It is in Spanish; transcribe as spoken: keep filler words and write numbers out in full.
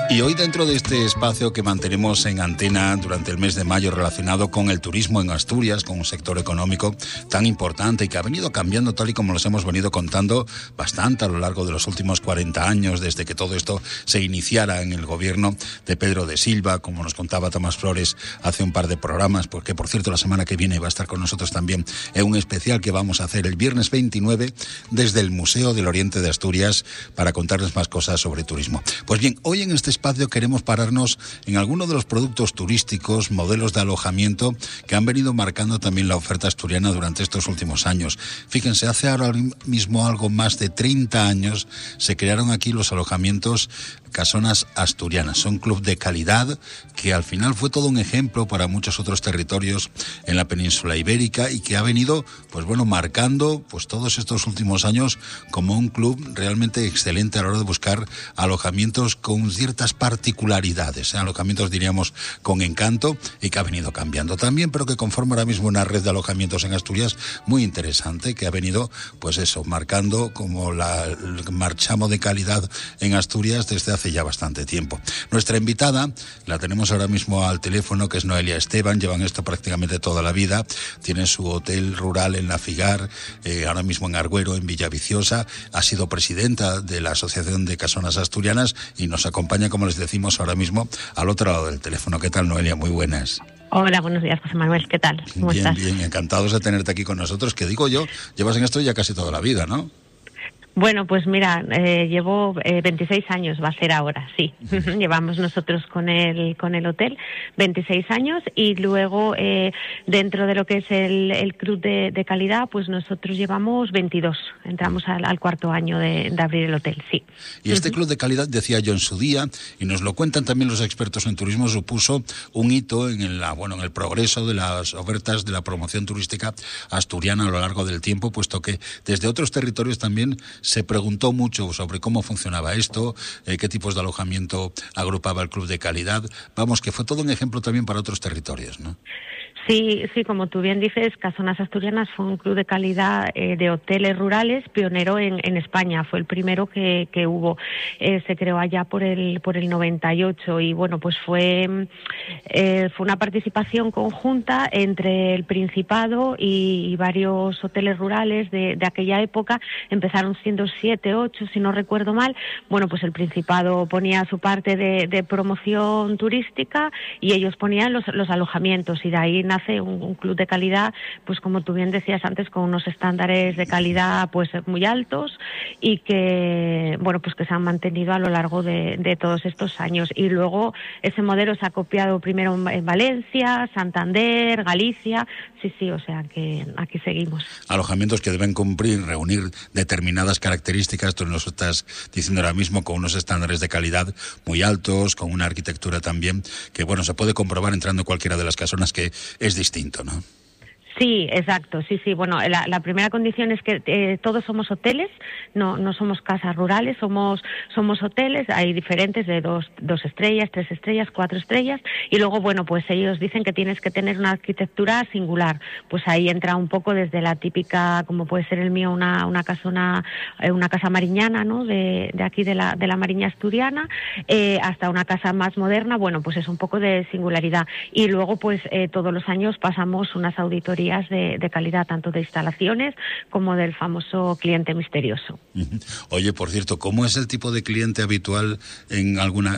Y hoy, dentro de este espacio que mantenemos en antena durante el mes de mayo relacionado con el turismo en Asturias, con un sector económico tan importante y que ha venido cambiando tal y como los hemos venido contando bastante a lo largo de los últimos cuarenta años, desde que todo esto se iniciara en el gobierno de Pedro de Silva, como nos contaba Tomás Flores hace un par de programas, porque por cierto la semana que viene va a estar con nosotros también en un especial que vamos a hacer el viernes veintinueve desde el Museo del Oriente de Asturias para contarles más cosas sobre turismo. Pues bien, hoy en este espacio queremos pararnos en algunos de los productos turísticos, modelos de alojamiento que han venido marcando también la oferta asturiana durante estos últimos años. Fíjense, hace ahora mismo algo más de treinta años se crearon aquí los alojamientos Casonas Asturianas. Son club de calidad que al final fue todo un ejemplo para muchos otros territorios en la península ibérica y que ha venido, pues bueno, marcando pues todos estos últimos años como un club realmente excelente a la hora de buscar alojamientos con ciertas particularidades, ¿eh? alojamientos diríamos con encanto y que ha venido cambiando también, pero que conforma ahora mismo una red de alojamientos en Asturias muy interesante, que ha venido pues eso, marcando como la, el marchamo de calidad en Asturias desde hace ya bastante tiempo. Nuestra invitada la tenemos ahora mismo al teléfono, que es Noelia Esteban. Llevan esto prácticamente toda la vida, tiene su hotel rural en La Figar, eh, ahora mismo en Argüero, en Villaviciosa, ha sido presidenta de la Asociación de Casonas Asturianas y nos acompaña, como les decimos, ahora mismo al otro lado del teléfono. ¿Qué tal, Noelia? Muy buenas. Hola, buenos días, José Manuel, ¿qué tal? ¿Cómo bien, estás? Bien, encantados de tenerte aquí con nosotros, que digo yo, llevas en esto ya casi toda la vida, ¿no? Bueno, pues mira, eh, llevo eh, veintiséis años, va a ser ahora, sí. Llevamos nosotros con el con el hotel veintiséis años y luego eh, dentro de lo que es el, el club de, de calidad, pues nosotros llevamos veintidós. Entramos al, al cuarto año de, de abrir el hotel, sí. Y este club de calidad, decía yo en su día, y nos lo cuentan también los expertos en turismo, supuso un hito en el, bueno, en el progreso de las ofertas de la promoción turística asturiana a lo largo del tiempo, puesto que desde otros territorios también se preguntó mucho sobre cómo funcionaba esto, eh, qué tipos de alojamiento agrupaba el club de calidad. Vamos, que fue todo un ejemplo también para otros territorios, ¿no? Sí, sí, como tú bien dices, Casonas Asturianas fue un club de calidad eh, de hoteles rurales pionero en, en España. Fue el primero que, que hubo. Eh, se creó allá por el por el noventa y ocho y bueno, pues fue eh, fue una participación conjunta entre el Principado y, y varios hoteles rurales de, de aquella época. Empezaron siendo siete, ocho, si no recuerdo mal. Bueno, pues el Principado ponía su parte de, de promoción turística y ellos ponían los, los alojamientos y de ahí nace un, un club de calidad, pues como tú bien decías antes, con unos estándares de calidad pues muy altos y que bueno pues que se han mantenido a lo largo de, de todos estos años. Y luego ese modelo se ha copiado primero en Valencia, Santander, Galicia, sí, sí, o sea que aquí seguimos. Alojamientos que deben cumplir, reunir determinadas características, tú nos estás diciendo ahora mismo, con unos estándares de calidad muy altos, con una arquitectura también que bueno, se puede comprobar entrando en cualquiera de las casonas que es distinto, ¿no? Sí, exacto, sí, sí. Bueno, la, la primera condición es que eh, todos somos hoteles, no no somos casas rurales, somos somos hoteles. Hay diferentes de dos dos estrellas, tres estrellas, cuatro estrellas y luego bueno, pues ellos dicen que tienes que tener una arquitectura singular. Pues ahí entra un poco desde la típica, como puede ser el mío, una una casona, eh, una casa mariñana, ¿no? De, de aquí de la de la Mariña asturiana, eh, hasta una casa más moderna. Bueno, pues es un poco de singularidad y luego pues eh, todos los años pasamos unas auditorías De, de calidad, tanto de instalaciones como del famoso cliente misterioso. Oye, por cierto, ¿cómo es el tipo de cliente habitual en alguna